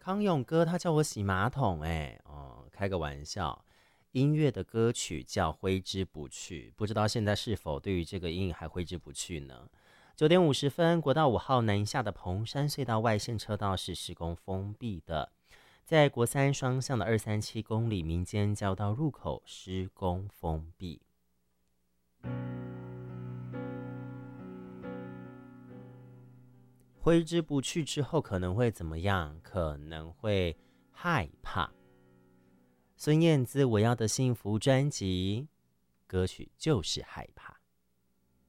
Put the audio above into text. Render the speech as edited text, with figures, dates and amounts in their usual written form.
康永哥他叫我洗马桶，开个玩笑。音乐的歌曲叫挥之不去，不知道现在是否对于这个音还挥之不去呢？9点50分，国道5号南下的彭山隧道外线车道是施工封闭的，在国三双向的237公里民间交道入口施工封闭。挥之不去之后可能会怎么样？可能会害怕。孙燕姿《我要的幸福》专辑歌曲就是害怕。